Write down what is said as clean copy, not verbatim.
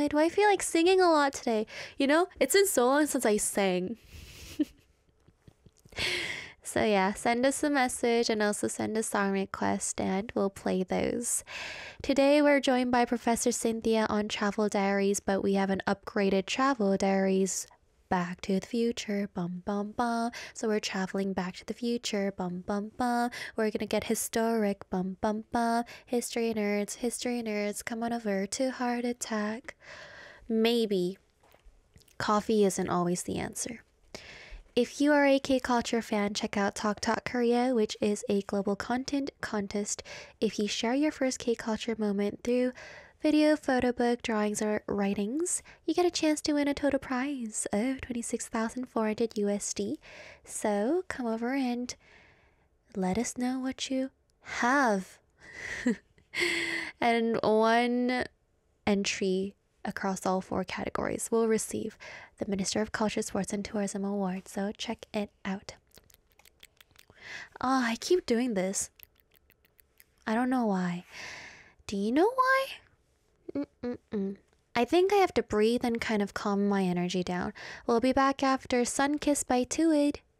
Why do I feel like singing a lot today? You know, it's been so long since I sang. So yeah, send us a message and also send a song request and we'll play those. Today we're joined by Professor Cynthia on Travel Diaries, but we have an upgraded Travel Diaries Back to the Future, bum bum bum. So we're traveling back to the future, bum bum bum. We're gonna get historic, bum bum bum. History nerds, come on over to Heart Attack. Maybe coffee isn't always the answer. If you are a K-culture fan, check out Talk Talk Korea, which is a global content contest. If you share your first K-culture moment through video, photo book, drawings, or writings, you get a chance to win a total prize of 26,400 USD. So come over and let us know what you have. And one entry across all 4 categories will receive the Minister of Culture, Sports and Tourism Award, so check it out. I keep doing this. I don't know why. Do you know why? I think I have to breathe and kind of calm my energy down. We'll be back after Sun Kissed by Tuid.